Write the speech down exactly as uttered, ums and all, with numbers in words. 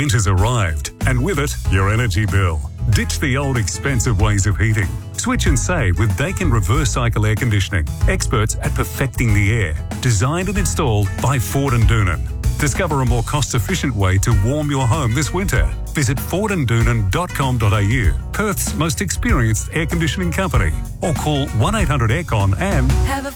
Winter's arrived, and with it, your energy bill. Ditch the old expensive ways of heating. Switch and save with Daikin Reverse Cycle Air Conditioning. Experts at perfecting the air. Designed and installed by Ford and Doonan. Discover a more cost-efficient way to warm your home this winter. Visit ford and doonan dot com dot a u, Perth's most experienced air conditioning company. Or call one eight hundred aircon and... Have a